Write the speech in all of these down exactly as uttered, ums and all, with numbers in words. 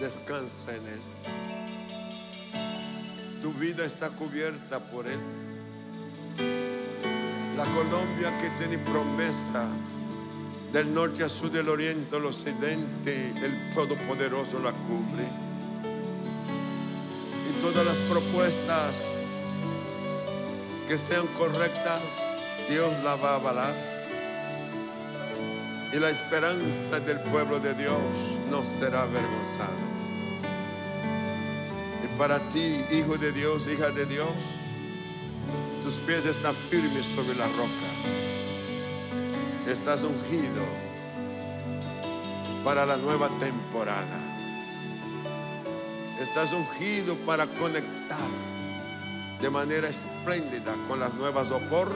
Descansa en Él. Tu vida está cubierta por Él. La Colombia que tiene promesa, del norte a sur, del oriente al occidente, el Todopoderoso la cubre. Y todas las propuestas que sean correctas, Dios la va a avalar. Y la esperanza del pueblo de Dios no será avergonzada. Y para ti, hijo de Dios, hija de Dios, tus pies están firmes sobre la roca. Estás ungido para la nueva temporada. Estás ungido para conectar de manera espléndida con las nuevas oportunidades.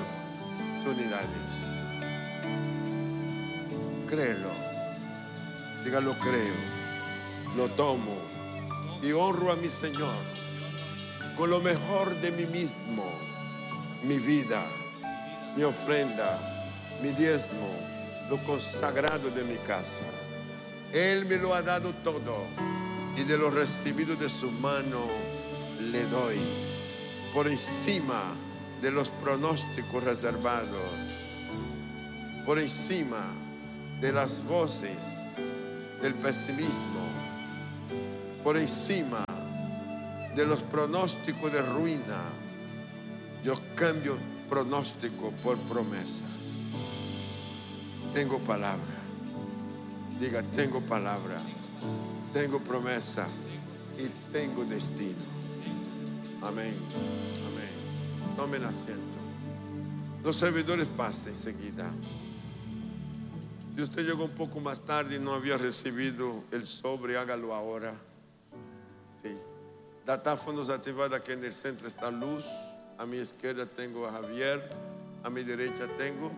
Créelo. Dígalo, creo. Lo tomo y honro a mi Señor con lo mejor de mí mismo. Mi vida, mi ofrenda, mi diezmo, lo consagrado de mi casa. Él me lo ha dado todo y de lo recibido de su mano le doy, por encima de los pronósticos reservados, por encima de las voces del pesimismo, por encima de los pronósticos de ruina. Yo cambio pronóstico por promesas. Tengo palabra. Diga, tengo palabra, tengo promesa y tengo destino. Amén. Amén. Tomen asiento. Los servidores pasen enseguida. Si usted llegó un poco más tarde y no había recibido el sobre, hágalo ahora. Sí. Datáfonos activados. Aquí en el centro está Luz. A mi izquierda tengo a Javier. A mi derecha tengo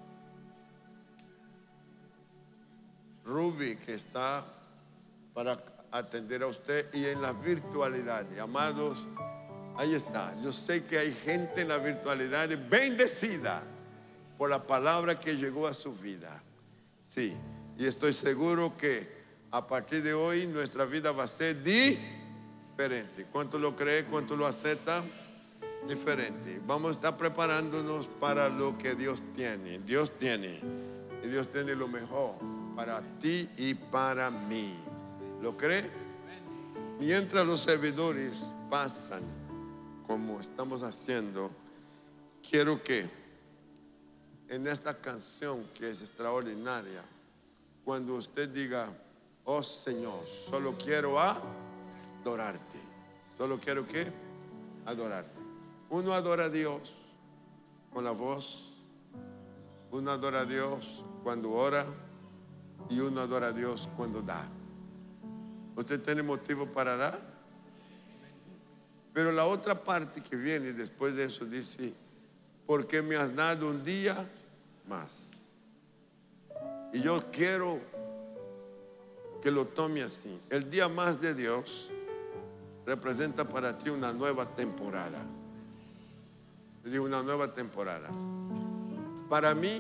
Ruby, que está para atender a usted. Y en la virtualidad, amados, ahí está. Yo sé que hay gente en la virtualidad bendecida por la palabra que llegó a su vida. Sí, y estoy seguro que a partir de hoy nuestra vida va a ser diferente. ¿Cuánto lo cree? ¿Cuánto lo acepta? Diferente. Vamos a estar preparándonos para lo que Dios tiene. Dios tiene. Y Dios tiene lo mejor para ti y para mí. ¿Lo cree? Mientras los servidores pasan, como estamos haciendo, quiero que en esta canción que es extraordinaria, cuando usted diga, oh Señor, solo quiero adorarte. Solo quiero que adorarte. Uno adora a Dios con la voz. Uno adora a Dios cuando ora. Y uno adora a Dios cuando da. ¿Usted tiene motivo para dar? Pero la otra parte que viene después de eso dice, porque me has dado un día más. Y yo quiero que lo tome así. El día más de Dios representa para ti una nueva temporada. Yo digo una nueva temporada. Para mí,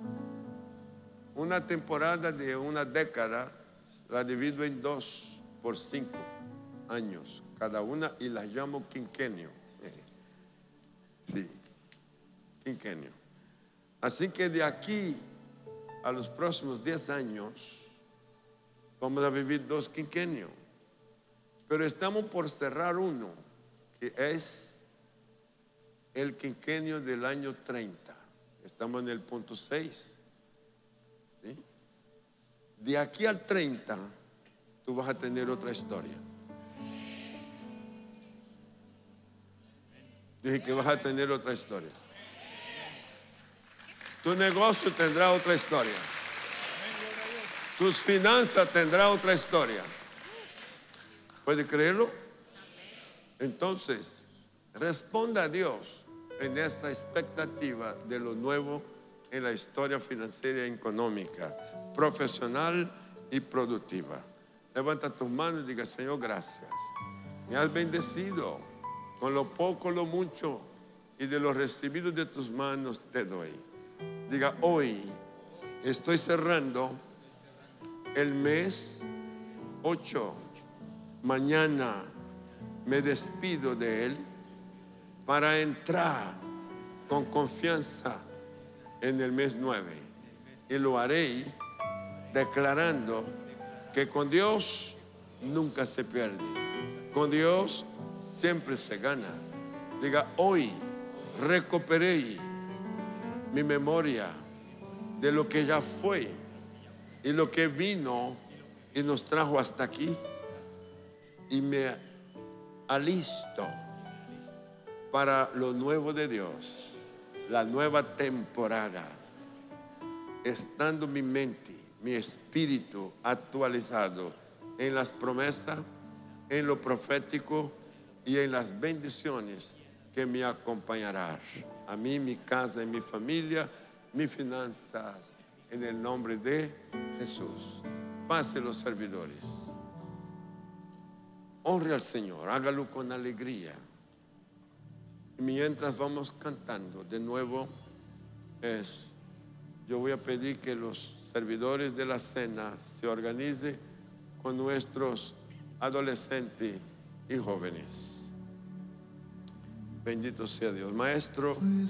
una temporada de una década la divido en dos por cinco años cada una y la llamo quinquenio. Sí, quinquenio. Así que de aquí a los próximos diez años vamos a vivir dos quinquenios. Pero estamos por cerrar uno, que es el quinquenio del año treinta. Estamos en el punto seis. ¿Sí? De aquí al treinta, tú vas a tener otra historia. Dije que vas a tener otra historia. Tu negocio tendrá otra historia. Tus finanzas tendrán otra historia. ¿Puede creerlo? Entonces, responda a Dios en esa expectativa de lo nuevo en la historia financiera y económica, profesional y productiva. Levanta tus manos y diga, Señor, gracias. Me has bendecido con lo poco, lo mucho, y de lo recibido de tus manos te doy. Diga, hoy estoy cerrando el mes ocho mañana me despido de él para entrar con confianza en el mes nueve. Y lo haré declarando que con Dios nunca se pierde. Con Dios siempre se gana. Diga, hoy recuperé mi memoria de lo que ya fue y lo que vino y nos trajo hasta aquí. Y me alisto para lo nuevo de Dios, la nueva temporada, estando mi mente, mi espíritu actualizado en las promesas, en lo profético y en las bendiciones que me acompañarán a mí, mi casa y mi familia, mis finanzas, en el nombre de Jesús. Pase los servidores. Honre al Señor, hágalo con alegría. Y mientras vamos cantando de nuevo, es, yo voy a pedir que los servidores de la cena se organicen con nuestros adolescentes y jóvenes. Bendito sea Dios. Maestro.